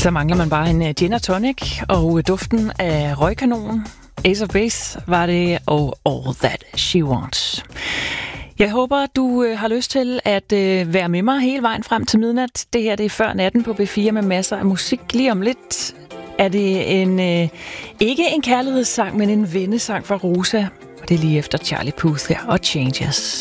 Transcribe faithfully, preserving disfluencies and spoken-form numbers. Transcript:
Så mangler man bare en gin og tonic og duften af røgkanonen. Ace of Base var det, og All That She Wants. Jeg håber, du øh, har lyst til at øh, være med mig hele vejen frem til midnat. Det her det er Før Natten på B fire med masser af musik. Lige om lidt er det en øh, ikke en kærlighedssang, men en vennesang fra Rosa. Og det er lige efter Charlie Puth her og Changes.